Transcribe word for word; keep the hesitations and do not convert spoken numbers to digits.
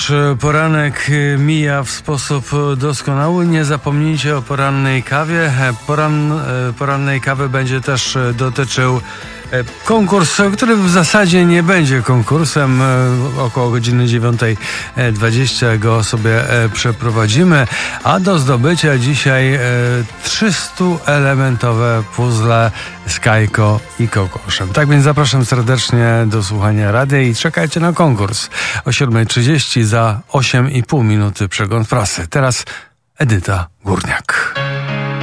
Wasz poranek mija w sposób doskonały. Nie zapomnijcie o porannej kawie. Poran, porannej kawy będzie też dotyczył konkurs, który w zasadzie nie będzie konkursem. Około godziny dziewiątej dwadzieścia go sobie przeprowadzimy, a do zdobycia dzisiaj trzystuelementowe puzzle z Kajko i Kokoszem. Tak więc zapraszam serdecznie do słuchania radia i czekajcie na konkurs o siódma trzydzieści za osiem i pół minuty przegląd prasy. Teraz Edyta Górniak.